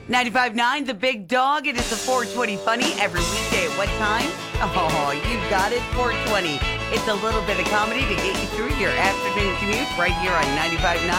95.9, The Big Dog. It is the 420 Funny every weekday at what time? Oh, you got it, 420. It's a little bit of comedy to get you through your afternoon commute right here on 95.9